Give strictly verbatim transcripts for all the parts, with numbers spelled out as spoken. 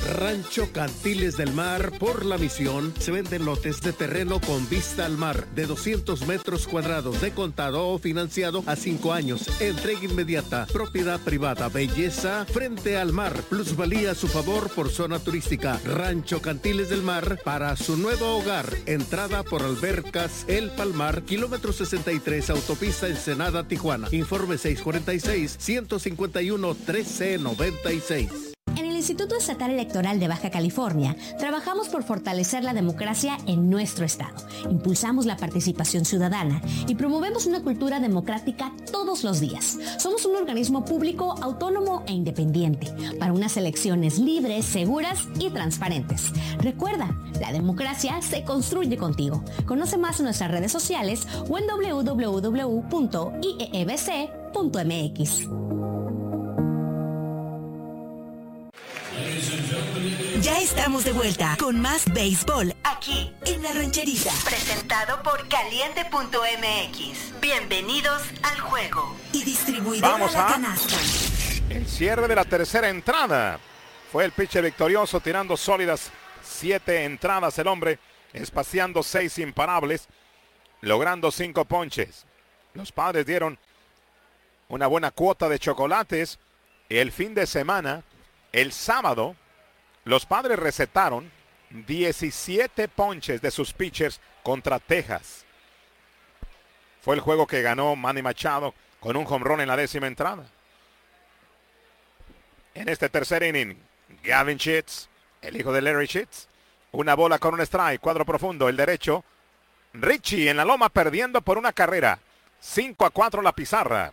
Rancho Cantiles del Mar, por La Misión, se venden lotes de terreno con vista al mar de doscientos metros cuadrados de contado o financiado a cinco años. Entrega inmediata. Propiedad privada. Belleza frente al mar. Plusvalía a su favor por zona turística. Rancho Cantiles del Mar para su nuevo hogar. Entrada por Albercas El Palmar, kilómetro sesenta y tres, autopista Ensenada, Tijuana. Informe seis cuarenta y seis, ciento cincuenta y uno, trece noventa y seis. En el Instituto Estatal Electoral de Baja California, trabajamos por fortalecer la democracia en nuestro estado. Impulsamos la participación ciudadana y promovemos una cultura democrática todos los días. Somos un organismo público, autónomo e independiente para unas elecciones libres, seguras y transparentes. Recuerda, la democracia se construye contigo. Conoce más en nuestras redes sociales o en doble u doble u doble u punto i e e b c punto m x. Ya estamos de vuelta con más béisbol aquí en La Rancherita. Presentado por caliente punto m x. Bienvenidos al juego. Y distribuido a la canasta. El cierre de la tercera entrada. Fue el pitcher victorioso tirando sólidas siete entradas el hombre, espaciando seis imparables, logrando cinco ponches. Los Padres dieron una buena cuota de chocolates. El fin de semana, el sábado, los Padres recetaron diecisiete ponches de sus pitchers contra Texas. Fue el juego que ganó Manny Machado con un home run en la décima entrada. En este tercer inning, Gavin Sheets, el hijo de Larry Sheets, una bola con un strike, cuadro profundo, el derecho. Richie en la loma perdiendo por una carrera. cinco a cuatro la pizarra.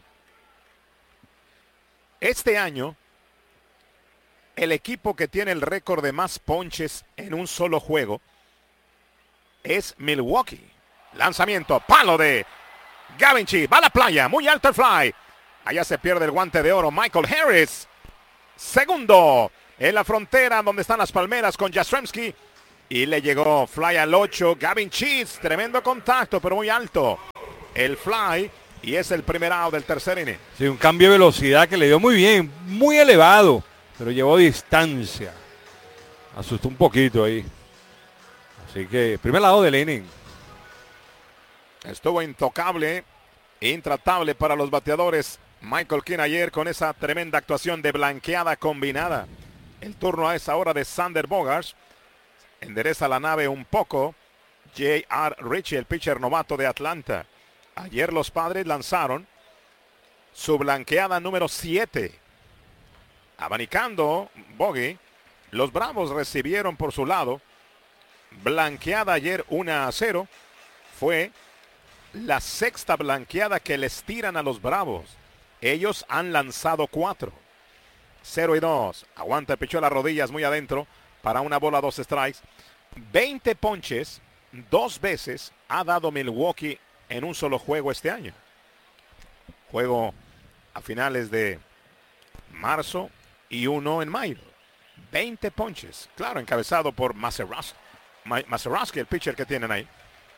Este año, el equipo que tiene el récord de más ponches en un solo juego es Milwaukee. Lanzamiento, palo de Gavin Sheets, va a la playa, muy alto el fly. Allá se pierde el guante de oro Michael Harris. Segundo, en la frontera donde están las palmeras con Yastrzemski. Y le llegó fly al ocho, Gavin Sheets, tremendo contacto, pero muy alto. El fly, y es el primer out del tercer inning. Sí, un cambio de velocidad que le dio muy bien, muy elevado, pero llevó distancia. Asustó un poquito ahí. Así que, primer lado del inning. Estuvo intocable, intratable para los bateadores. Michael King ayer con esa tremenda actuación de blanqueada combinada. El turno a esa hora de Xander Bogaerts. Endereza la nave un poco J R Ritchie, el pitcher novato de Atlanta. Ayer los Padres lanzaron su blanqueada número siete. Abanicando Bogey, los Bravos recibieron por su lado blanqueada ayer uno a cero. Fue la sexta blanqueada que les tiran a los Bravos. Ellos han lanzado cuatro. cero y dos. Aguanta el pichó las rodillas muy adentro para una bola, dos strikes. veinte ponches, dos veces ha dado Milwaukee en un solo juego este año. Juego a finales de marzo y uno en mayo. veinte ponches. Claro, encabezado por Mazeroski, Mazeroski, el pitcher que tienen ahí.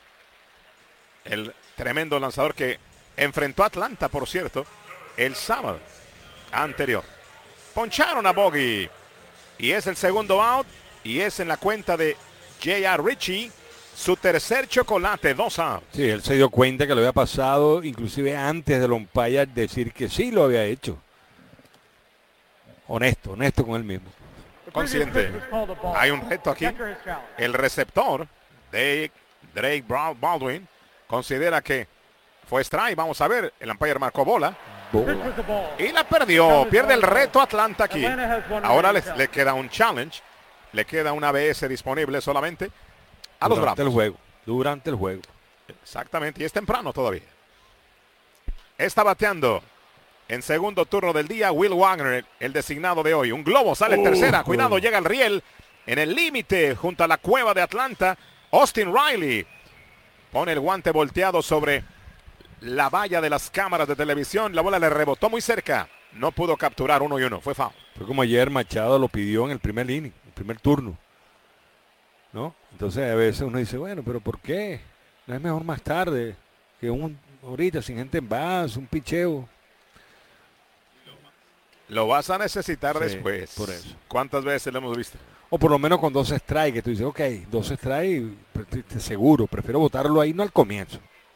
El tremendo lanzador que enfrentó a Atlanta, por cierto, el sábado anterior. Poncharon a Bogey. Y es el segundo out. Y es en la cuenta de J R Ritchie. Su tercer chocolate, dos outs. Sí, él se dio cuenta que lo había pasado, inclusive antes del umpire decir que sí lo había hecho. Honesto, honesto con él mismo. Consciente. Hay un reto aquí. El receptor de Drake Baldwin considera que fue strike. Vamos a ver. El umpire marcó bola. bola. Y la perdió. Pierde el reto Atlanta aquí. Ahora le, le queda un challenge. Le queda una A B S disponible solamente a los Bravos. Durante el juego. Durante el juego. Exactamente. Y es temprano todavía. Está bateando en segundo turno del día Will Wagner, el designado de hoy. Un globo sale en tercera. Cuidado, llega el riel en el límite junto a la cueva de Atlanta. Austin Riley pone el guante volteado sobre la valla de las cámaras de televisión. La bola le rebotó muy cerca. No pudo capturar, uno y uno. Fue foul. Fue como ayer Machado lo pidió en el primer inning, el primer turno. ¿No? Entonces a veces uno dice, bueno, pero ¿por qué? No es mejor más tarde que un ahorita sin gente en base, un picheo. Lo vas a necesitar Sí, después. por eso. ¿Cuántas veces lo hemos visto? O por lo menos con dos strikes, que tú dices, ok, dos strikes, seguro, prefiero botarlo ahí, no al comienzo.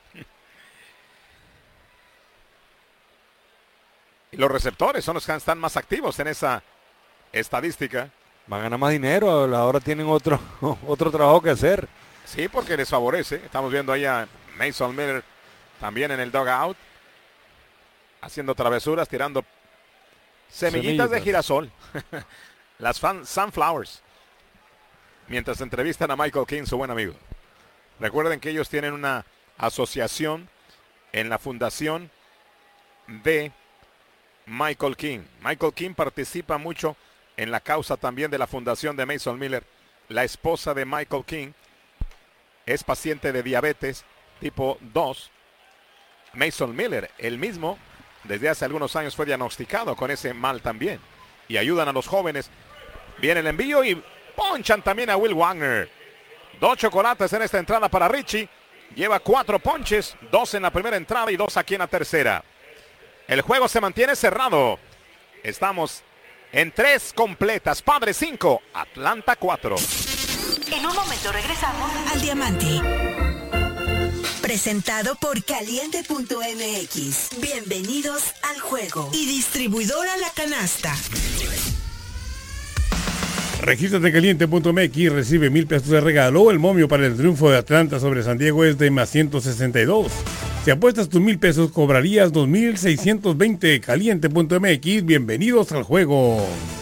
Y los receptores son los que están más activos en esa estadística. Van a ganar más dinero, ahora tienen otro, otro trabajo que hacer. Sí, porque les favorece. Estamos viendo ahí a Mason Miller también en el dugout, haciendo travesuras, tirando semillitas, semillitas. de girasol. Las fan, sunflowers. Mientras entrevistan a Michael King, su buen amigo. Recuerden que ellos tienen una asociación en la fundación de Michael King. Michael King participa mucho en la causa también de la fundación de Mason Miller. La esposa de Michael King es paciente de diabetes tipo dos. Mason Miller, el mismo, desde hace algunos años fue diagnosticado con ese mal también. Y ayudan a los jóvenes. Viene el envío y ponchan también a Will Wagner. Dos chocolates en esta entrada para Richie. Lleva cuatro ponches, dos en la primera entrada y dos aquí en la tercera. El juego se mantiene cerrado. Estamos en tres completas. Padres cinco, Atlanta cuatro. En un momento regresamos al Diamante. Presentado por Caliente punto M X. Bienvenidos al juego. Y distribuidora La Canasta. Regístrate en Caliente punto M X y recibe mil pesos de regalo. El momio para el triunfo de Atlanta sobre San Diego es de más ciento sesenta y dos. Si apuestas tus mil pesos, cobrarías dos mil seiscientos veinte. Caliente punto M X, bienvenidos al juego.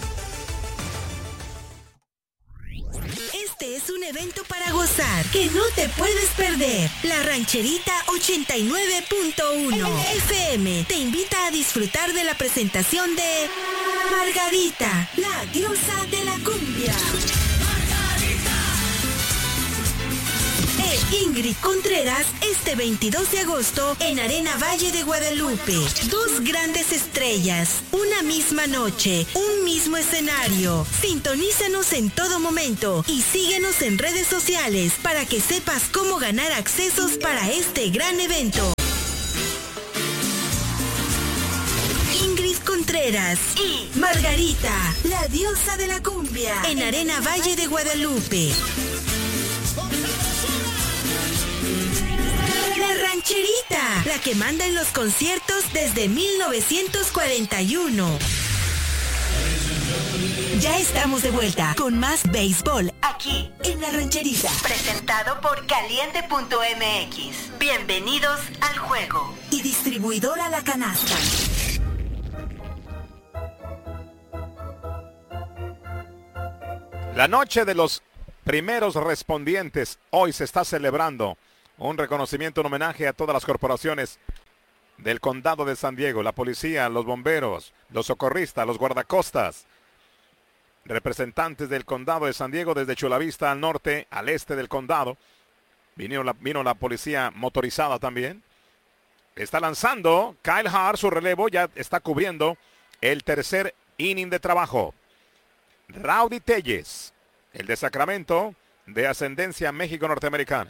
Este es un evento para gozar, que no te puedes perder. La Rancherita ochenta y nueve punto uno F M te invita a disfrutar de la presentación de Margarita, la diosa de la cumbia. Ingrid Contreras este veintidós de agosto en Arena Valle de Guadalupe. Dos grandes estrellas, una misma noche, un mismo escenario. Sintonízanos en todo momento y síguenos en redes sociales para que sepas cómo ganar accesos para este gran evento. Ingrid Contreras y Margarita, la diosa de la cumbia, en Arena Valle de Guadalupe. La Rancherita, la que manda en los conciertos desde mil novecientos cuarenta y uno. Ya estamos de vuelta con más béisbol aquí en La Rancherita. Presentado por Caliente punto M X. Bienvenidos al juego. Y distribuidora La Canasta. La noche de los primeros respondientes hoy se está celebrando. Un reconocimiento, un homenaje a todas las corporaciones del condado de San Diego, la policía, los bomberos, los socorristas, los guardacostas, representantes del condado de San Diego desde Chula Vista al norte, al este del condado. Vino la, vino la policía motorizada también. Está lanzando Kyle Hart, su relevo, ya está cubriendo el tercer inning de trabajo. Rowdy Tellez, el de Sacramento, de ascendencia México-norteamericana.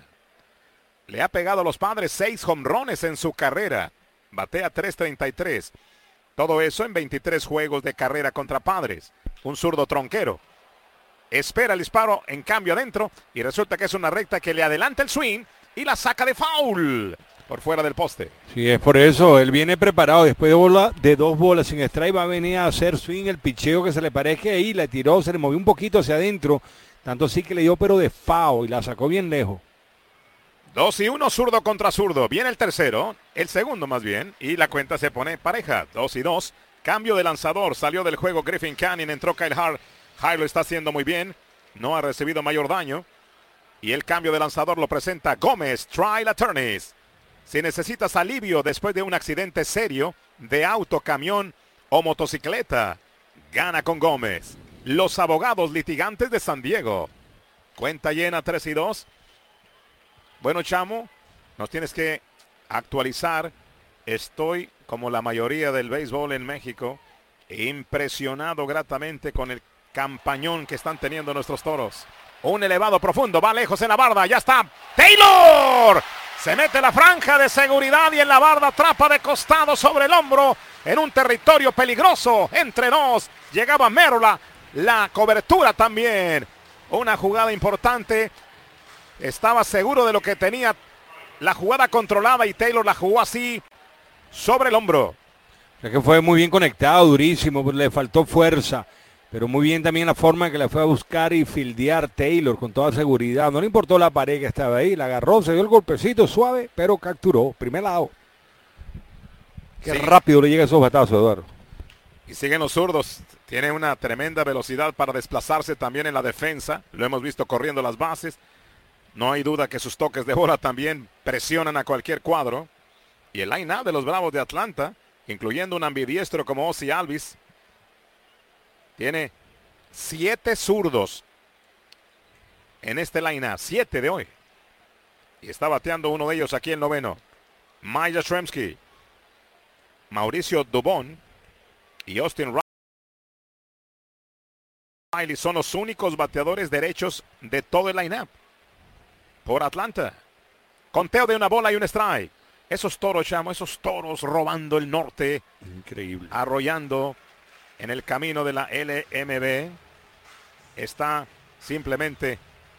Le ha pegado a los Padres seis jonrones en su carrera. Batea tres treinta y tres. Todo eso en veintitrés juegos de carrera contra Padres. Un zurdo tronquero. Espera el disparo, en cambio adentro. Y resulta que es una recta que le adelanta el swing y la saca de foul. Por fuera del poste. Sí, es por eso. Él viene preparado. Después de, bola, de dos bolas sin strike va a venir a hacer swing, el picheo que se le parezca ahí. Le tiró, se le movió un poquito hacia adentro. Tanto sí que le dio pero de foul y la sacó bien lejos. Dos y uno, zurdo contra zurdo. Viene el tercero, el segundo más bien, y la cuenta se pone pareja. Dos y dos. Cambio de lanzador. Salió del juego Griffin Canning, entró Kyle Hart. Hart lo está haciendo muy bien. No ha recibido mayor daño. Y el cambio de lanzador lo presenta Gómez, Trial Attorneys. Si necesitas alivio después de un accidente serio de auto, camión o motocicleta, gana con Gómez. Los abogados litigantes de San Diego. Cuenta llena, tres y dos. Bueno, Chamo, nos tienes que actualizar. Estoy, como la mayoría del béisbol en México, impresionado gratamente con el campañón que están teniendo nuestros toros. Un elevado profundo, va lejos en la barda, ya está Taylor. Se mete la franja de seguridad y en la barda atrapa de costado sobre el hombro en un territorio peligroso. Entre dos, llegaba Merla, la cobertura también. una jugada importante. Estaba seguro de lo que tenía, la jugada controlada, y Taylor la jugó así sobre el hombro. Es que fue muy bien conectado, durísimo, le faltó fuerza, pero muy bien también la forma en que la fue a buscar y fildear Taylor con toda seguridad. No le importó la pared que estaba ahí, la agarró, se dio el golpecito suave, pero capturó, primer lado. Qué sí. Rápido le llega esos batazos, Eduardo. Y siguen los zurdos, tiene una tremenda velocidad para desplazarse también en la defensa, lo hemos visto corriendo las bases. No hay duda que sus toques de bola también presionan a cualquier cuadro. Y el line-up de los Bravos de Atlanta, incluyendo un ambidiestro como Ozzie Albies, tiene siete zurdos en este line-up, siete de hoy. Y está bateando uno de ellos aquí en noveno. Mike Yastrzemski, Mauricio Dubón y Austin Riley son los únicos bateadores derechos de todo el line-up por Atlanta. Conteo de una bola y un strike. Esos toros, chamo, esos toros robando el norte. Increíble. Arrollando en el camino de la L M B. Está simplemente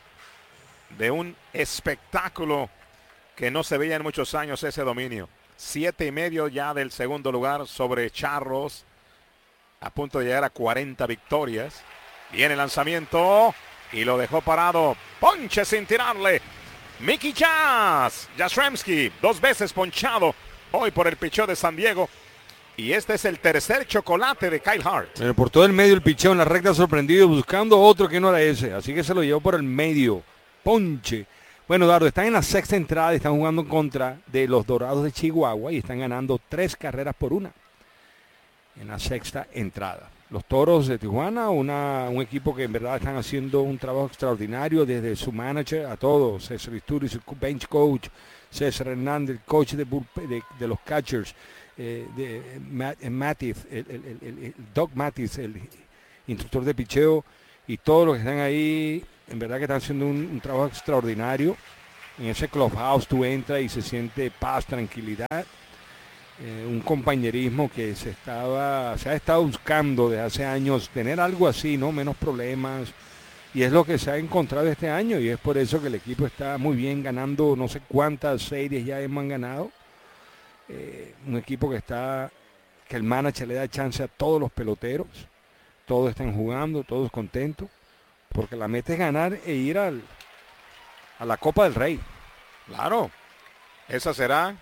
de un espectáculo que no se veía en muchos años ese dominio. Siete y medio ya del segundo lugar sobre Charros. A punto de llegar a cuarenta victorias. Viene el lanzamiento y lo dejó parado. Ponche sin tirarle. Mickey Jazz. Yastrzemski, dos veces ponchado hoy por el picheo de San Diego. Y este es el tercer chocolate de Kyle Hart. Pero por todo el medio el picheo en la recta sorprendido, buscando otro que no era ese. Así que se lo llevó por el medio. Ponche. Bueno, Dardo, están en la sexta entrada y están jugando en contra de los Dorados de Chihuahua y están ganando tres carreras por una en la sexta entrada. Los Toros de Tijuana, una, un equipo que en verdad están haciendo un trabajo extraordinario desde su manager a todos. César Isturi, su bench coach, César Hernández, el coach de, de, de los catchers, eh, de Matt, Mattis, el, el, el, el, el Doc Mattis, el instructor de picheo, y todos los que están ahí, en verdad que están haciendo un, un trabajo extraordinario. En ese clubhouse tú entras y se siente paz, tranquilidad. Eh, un compañerismo que se estaba se ha estado buscando desde hace años, tener algo así, ¿no? Menos problemas, y es lo que se ha encontrado este año, y es por eso que el equipo está muy bien, ganando no sé cuántas series ya hemos ganado. Eh, un equipo que está, que el manager le da chance a todos los peloteros, todos están jugando, todos contentos, porque la meta es ganar e ir al, a la Copa del Rey. Claro, esa será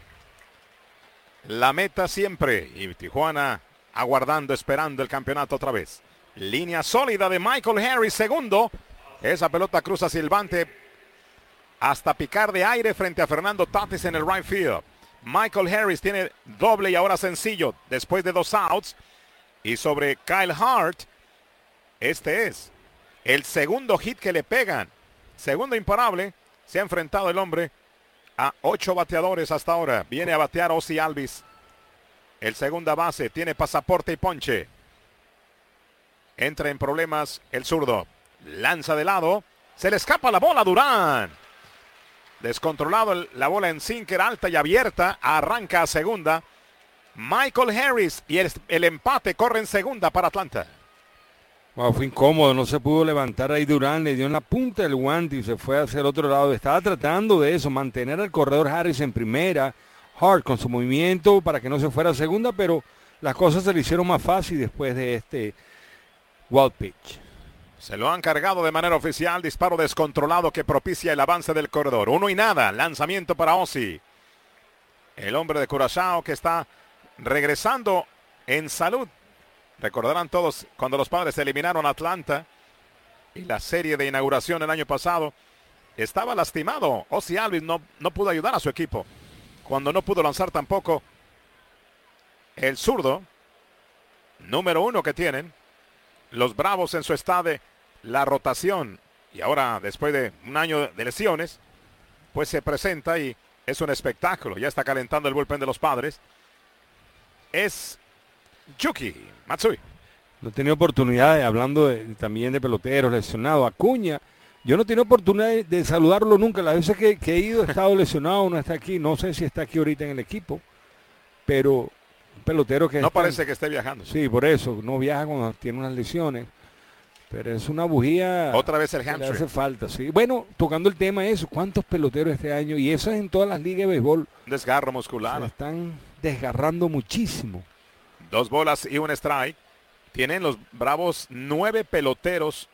la meta siempre, y Tijuana aguardando, esperando el campeonato otra vez. Línea sólida de Michael Harris, segundo. Esa pelota cruza silbante hasta picar de aire frente a Fernando Tatis en el right field. Michael Harris tiene doble y ahora sencillo después de dos outs. Y sobre Kyle Hart, este es el segundo hit que le pegan. Segundo imparable. Se ha enfrentado el hombre a ocho bateadores hasta ahora. Viene a batear Ozzie Albies. El segunda base tiene pasaporte y ponche. Entra en problemas el zurdo. Lanza de lado. Se le escapa la bola a Durán. Descontrolado el, la bola en sinker alta y abierta. Arranca a segunda. Michael Harris y el, el empate corre en segunda para Atlanta. Wow, fue incómodo, no se pudo levantar ahí Durán, le dio en la punta del guante y se fue hacia el otro lado. Estaba tratando de eso, mantener al corredor Harris en primera, Hart con su movimiento para que no se fuera a segunda, pero las cosas se le hicieron más fácil después de este wild pitch. Se lo han cargado de manera oficial, disparo descontrolado que propicia el avance del corredor. Uno y nada, lanzamiento para Ozzie. El hombre de Curazao que está regresando en salud. Recordarán todos cuando los Padres eliminaron a Atlanta y la serie de inauguración el año pasado. Estaba lastimado. Ozzie Albies no, no pudo ayudar a su equipo. Cuando no pudo lanzar tampoco el zurdo, número uno que tienen los Bravos en su estado, la rotación. Y ahora, después de un año de lesiones, pues se presenta y es un espectáculo. Ya está calentando el bullpen de los Padres. Es Yuki Matsui. No tenía oportunidad, de, hablando de, también de peloteros lesionados. Acuña, yo no tenía oportunidad de, de saludarlo nunca. Las veces que, que he ido, he estado lesionado, no está aquí. No sé si está aquí ahorita en el equipo, pero un pelotero que... No está, parece que esté viajando. Sí, por eso, no viaja cuando tiene unas lesiones. Pero es una bujía. Otra vez el que le hamstring. hace falta, sí. Bueno, tocando el tema de eso, ¿cuántos peloteros este año? Y eso es en todas las ligas de béisbol. Desgarro Se muscular. la están desgarrando muchísimo. Dos bolas y un strike. Tienen los Bravos nueve peloteros.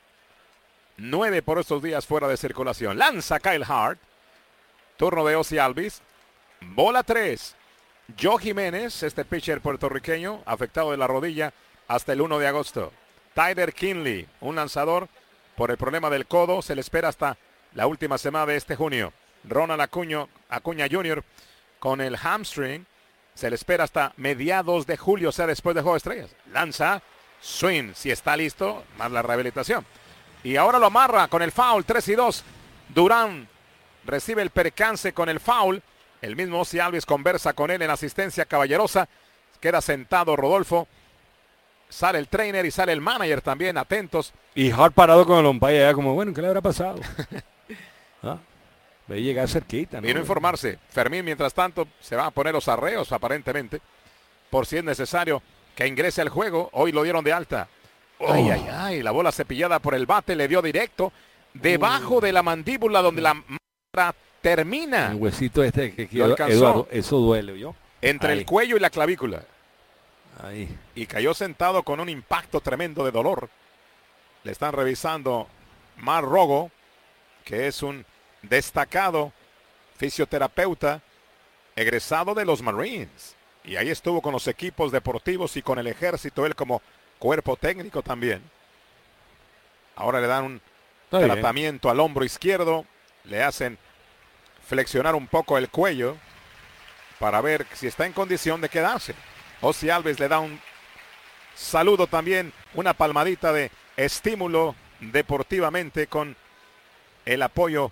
Nueve por estos días fuera de circulación. Lanza Kyle Hart. Turno de Ozzie Albies. Bola tres. Joe Jiménez, este pitcher puertorriqueño, afectado de la rodilla hasta el uno de agosto. Tyler Kinley, un lanzador por el problema del codo, se le espera hasta la última semana de este junio. Ronald Acuña, Acuña junior con el hamstring, se le espera hasta mediados de julio, o sea, después de Juego de Estrellas. Lanza, swing, si está listo, más la rehabilitación. Y ahora lo amarra con el foul, tres y dos. Durán recibe el percance con el foul. El mismo Ozzie Albies conversa con él en asistencia caballerosa. Queda sentado Rodolfo. Sale el trainer y sale el manager también, atentos. Y Hart parado con el umpire allá como, bueno, ¿qué le habrá pasado? ¿Ah? Ve llegar cerquita, ¿no? Vino a informarse. Fermín, mientras tanto, se va a poner los arreos, aparentemente, por si es necesario que ingrese al juego. Hoy lo dieron de alta. Oh. Ay, ay, ay. La bola cepillada por el bate le dio directo debajo uh. de la mandíbula donde la mara termina. El huesito este que quedó, Eduardo, eso duele, ¿yo? Entre ahí. El cuello y la clavícula. Ahí. Y cayó sentado con un impacto tremendo de dolor. Le están revisando Mar Rogo, que es un destacado fisioterapeuta egresado de los Marines. Y ahí estuvo con los equipos deportivos y con el ejército, él como cuerpo técnico también. Ahora le dan un Está tratamiento bien. Al hombro izquierdo. Le hacen flexionar un poco el cuello para ver si está en condición de quedarse. Ozzie Albies le da un saludo también, una palmadita de estímulo deportivamente con el apoyo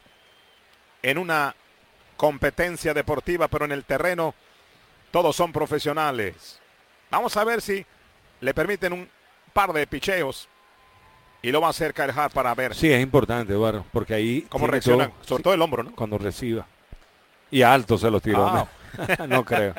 en una competencia deportiva, pero en el terreno todos son profesionales. Vamos a ver si le permiten un par de picheos y lo va a hacer Kyle Hart para ver. Sí, es importante, Eduardo, porque ahí... ¿Cómo reacciona? Todo, sobre sí, todo el hombro, ¿no? Cuando reciba. Y alto se los tiró. Ah. No, no creo.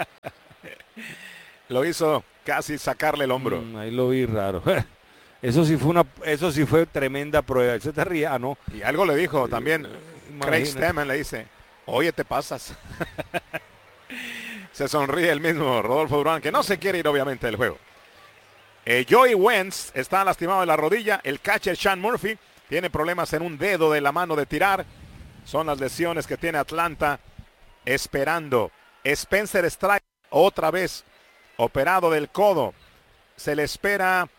Lo hizo casi sacarle el hombro. Mm, ahí lo vi raro. Eso sí fue una, eso sí fue tremenda prueba. Se te ría, ¿no? Y algo le dijo también. Imagínate. Craig Stammen le dice, oye, te pasas. Se sonríe el mismo Rodolfo Durán, que no se quiere ir obviamente del juego. Eh, Joey Wentz está lastimado de la rodilla. El catcher Sean Murphy tiene problemas en un dedo de la mano de tirar. Son las lesiones que tiene Atlanta esperando. Spencer Strider otra vez operado del codo. Se le espera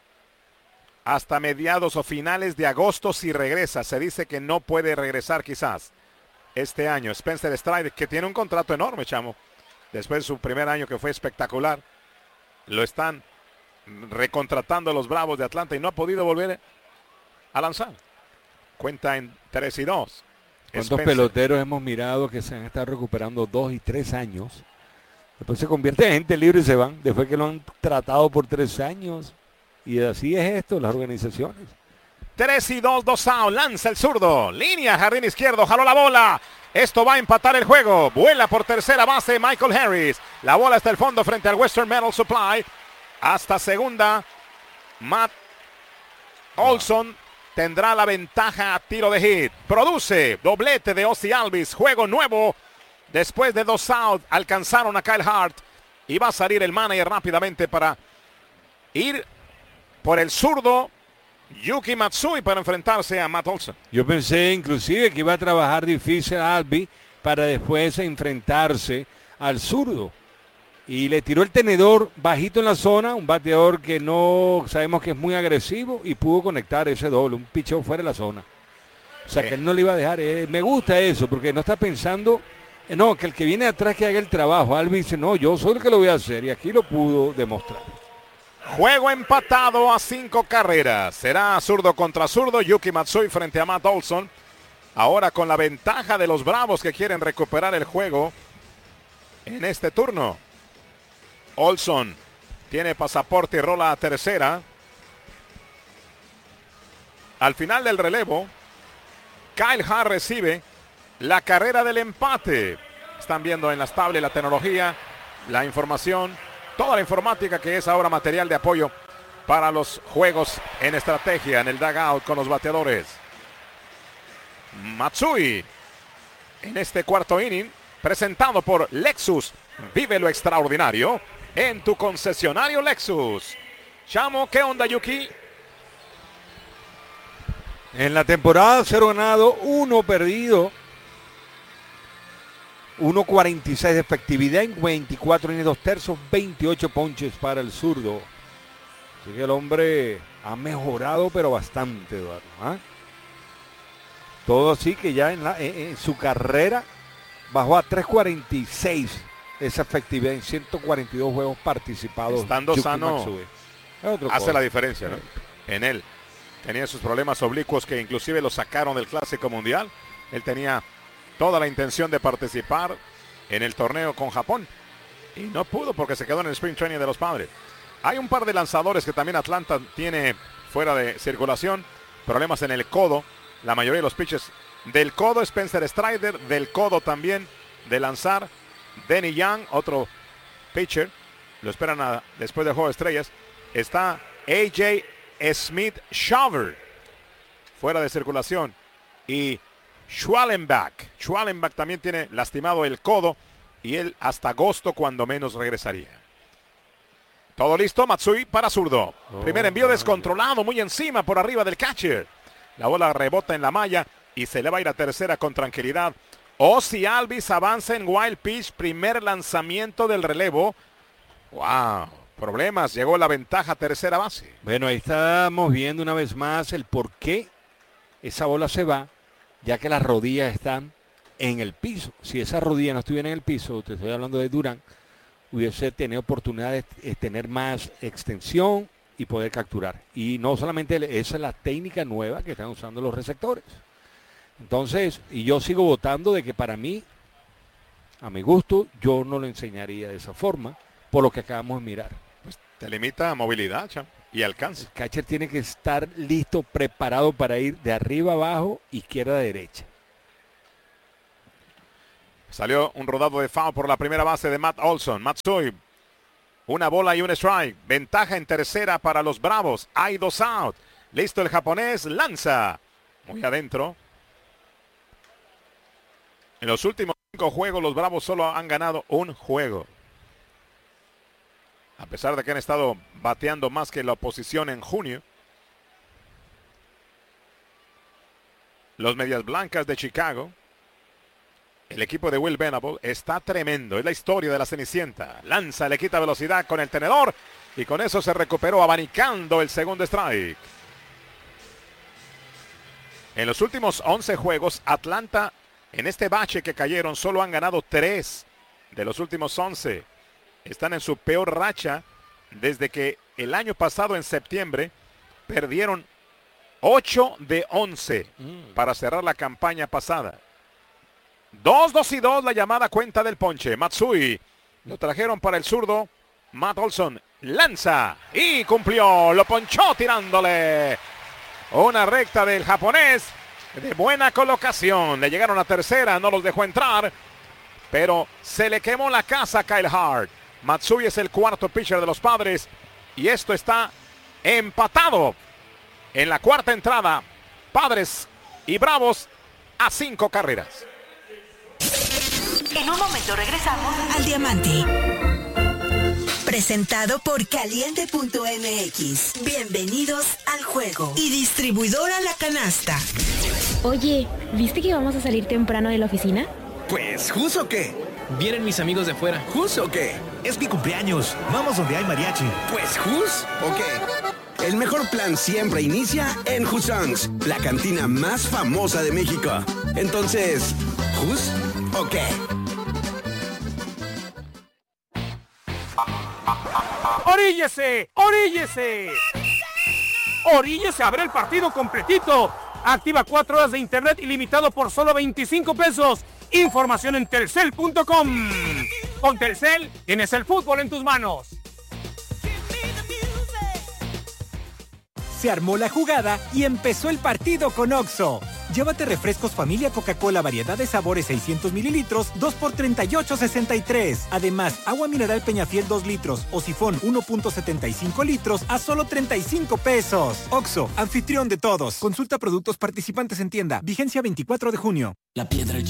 hasta mediados o finales de agosto si regresa. Se dice que no puede regresar quizás este año. Spencer Strider, que tiene un contrato enorme, chamo. Después de su primer año que fue espectacular. Lo están recontratando los Bravos de Atlanta y no ha podido volver a lanzar. Cuenta en tres y dos. ¿Cuántos Spencer. Peloteros hemos mirado que se han estado recuperando dos y tres años? Después se convierte en gente libre y se van. Después que lo han tratado por tres años. Y así es esto, las organizaciones. tres y dos, dos out. Lanza el zurdo. Línea, jardín izquierdo. Jaló la bola. Esto va a empatar el juego. Vuela por tercera base Michael Harris. La bola está al fondo frente al Western Metal Supply. Hasta segunda. Matt Olson tendrá la ventaja a tiro de hit. Produce doblete de Ozzie Albies. Juego nuevo. Después de dos outs alcanzaron a Kyle Hart. Y va a salir el manager rápidamente para ir por el zurdo Yuki Matsui para enfrentarse a Matt Olson. Yo pensé inclusive que iba a trabajar difícil a Albies para después enfrentarse al zurdo. Y le tiró el tenedor bajito en la zona, un bateador que no sabemos que es muy agresivo y pudo conectar ese doble, un picheo fuera de la zona. O sea, eh. que él no le iba a dejar. Eh, me gusta eso, porque no está pensando, eh, no, que el que viene atrás que haga el trabajo. Albies dice, no, yo soy el que lo voy a hacer y aquí lo pudo demostrar. Juego empatado a cinco carreras. Será zurdo contra zurdo. Yuki Matsui frente a Matt Olson. Ahora con la ventaja de los Bravos que quieren recuperar el juego en este turno. Olson tiene pasaporte y rola a tercera. Al final del relevo, Kyle Hart recibe la carrera del empate. Están viendo en las tablas la tecnología, la información, toda la informática que es ahora material de apoyo para los juegos en estrategia en el dugout con los bateadores. Matsui en este cuarto inning, presentado por Lexus. Vive lo extraordinario en tu concesionario Lexus. Chamo, ¿qué onda, Yuki? En la temporada, cero ganado, uno perdido. uno cuarenta y seis de efectividad en veinticuatro innings, dos tercios, veintiocho ponches para el zurdo. Así que el hombre ha mejorado, pero bastante, Eduardo. ¿Ah? Todo así que ya en, la, en, en su carrera bajó a tres cuarenta y seis esa efectividad en ciento cuarenta y dos juegos participados. Estando Yuki sano, Matsui. hace cosa. La diferencia, ¿no? En él. Tenía sus problemas oblicuos que inclusive lo sacaron del Clásico Mundial. Él tenía toda la intención de participar en el torneo con Japón y no pudo porque se quedó en el Spring Training de los Padres. Hay un par de lanzadores que también Atlanta tiene fuera de circulación, problemas en el codo. La mayoría de los pitches del codo, Spencer Strider, del codo también de lanzar Denny Young, otro pitcher, lo esperan a, después del juego de estrellas. Está A J Smith Shawver fuera de circulación y Schwallenbach. Schwallenbach también tiene lastimado el codo y él hasta agosto cuando menos regresaría. Todo listo, Matsui para zurdo. Oh, Primer envío vaya. Descontrolado, muy encima por arriba del catcher. La bola rebota en la malla y se le va a ir a tercera con tranquilidad. Ozzie Albies avanza en wild pitch, primer lanzamiento del relevo. Wow, problemas, llegó la ventaja tercera base. Bueno, ahí estamos viendo una vez más el por qué esa bola se va, ya que las rodillas están en el piso. Si esas rodillas no estuvieran en el piso, te estoy hablando de Durán, hubiese tenido oportunidad de tener más extensión y poder capturar. Y no solamente esa es la técnica nueva que están usando los receptores. Entonces, y yo sigo votando de que para mí, a mi gusto, yo no lo enseñaría de esa forma, por lo que acabamos de mirar. Pues te limita a movilidad, Cham, y alcance. El catcher tiene que estar listo, preparado para ir de arriba abajo, izquierda a derecha. Salió un rodado de foul por la primera base de Matt Olson. Matsui, una bola y un strike. Ventaja en tercera para los Bravos. Hay dos out. Listo el japonés, lanza. Muy adentro. En los últimos cinco juegos los Bravos solo han ganado un juego. A pesar de que han estado bateando más que la oposición en junio. Los Medias Blancas de Chicago. El equipo de Will Venable está tremendo. Es la historia de la Cenicienta. Lanza, le quita velocidad con el tenedor. Y con eso se recuperó abanicando el segundo strike. En los últimos once juegos, Atlanta, en este bache que cayeron, solo han ganado tres de los últimos once. Están en su peor racha desde que el año pasado, en septiembre, perdieron ocho de once mm. para cerrar la campaña pasada. dos, dos y dos la llamada cuenta del ponche. Matsui lo trajeron para el zurdo. Matt Olson lanza y cumplió. Lo ponchó tirándole una recta del japonés de buena colocación. Le llegaron a tercera, no los dejó entrar, pero se le quemó la casa a Kyle Hart. Matsui es el cuarto pitcher de los Padres y esto está empatado en la cuarta entrada. Padres y Bravos a cinco carreras. En un momento regresamos al Diamante. Presentado por Caliente punto M X. Bienvenidos al juego. Y distribuidora La Canasta. Oye, ¿viste que vamos a salir temprano de la oficina? Pues, ¿jus o qué? Vienen mis amigos de afuera. ¿Jus o qué? Es mi cumpleaños. Vamos donde hay mariachi. Pues, ¿jus o qué? El mejor plan siempre inicia en Husongs, la cantina más famosa de México. Entonces, ¿jus o qué? ¡Oríllese! ¡Oríllese! ¡Oríllese a ver el partido completito! Activa cuatro horas de internet ilimitado por solo veinticinco pesos. Información en telcel punto com. Con Telcel tienes el fútbol en tus manos. Se armó la jugada y empezó el partido con Oxxo. Llévate refrescos familia Coca-Cola variedad de sabores seiscientos mililitros, dos por treinta y ocho sesenta y tres. Además, agua mineral Peñafiel dos litros o sifón uno punto setenta y cinco litros a solo treinta y cinco pesos. Oxxo, anfitrión de todos. Consulta productos participantes en tienda. Vigencia veinticuatro de junio. La piedra